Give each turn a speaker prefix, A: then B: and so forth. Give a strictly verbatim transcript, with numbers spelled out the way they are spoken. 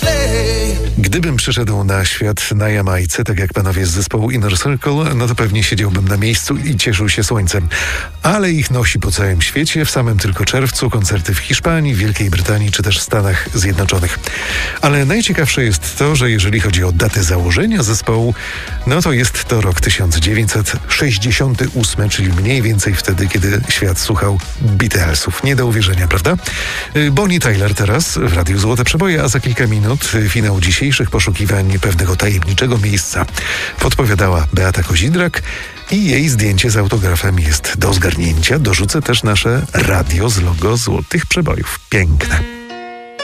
A: Gdybym przyszedł na świat na Jamajce, tak jak panowie z zespołu Inner Circle, no to pewnie siedziałbym na miejscu i cieszył się słońcem. Ale ich nosi po całym świecie, w samym tylko czerwcu koncerty w Hiszpanii, Wielkiej Brytanii czy też w Stanach Zjednoczonych. Ale najciekawsze jest to, że jeżeli chodzi o datę założenia zespołu, no to jest to rok tysiąc dziewięćset sześćdziesiąty ósmy, czyli mniej więcej wtedy, kiedy świat słuchał Beatlesów. Nie do uwierzenia, prawda? Bonnie Tyler teraz w Radiu Złote Przeboje, a za kilka minut finał dzisiejszych poszukiwań pewnego tajemniczego miejsca. Podpowiadała Beata Kozidrak i jej zdjęcie z autografem jest do zgarnięcia. Dorzucę też nasze radio z logo Złotych Przebojów. Piękne.